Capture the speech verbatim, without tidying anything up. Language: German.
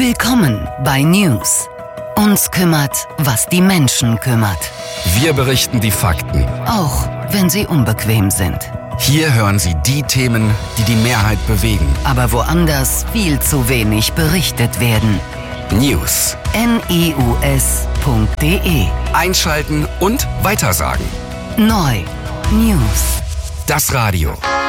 Willkommen bei News. Uns kümmert, was die Menschen kümmert. Wir berichten die Fakten, auch wenn sie unbequem sind. Hier hören Sie die Themen, die die Mehrheit bewegen. Aber woanders viel zu wenig berichtet werden. News. News punkt de. Einschalten und weitersagen. Neu. News. Das Radio.